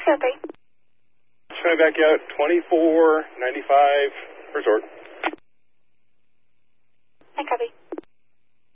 603. Showing back out 2495 Resort. I copy.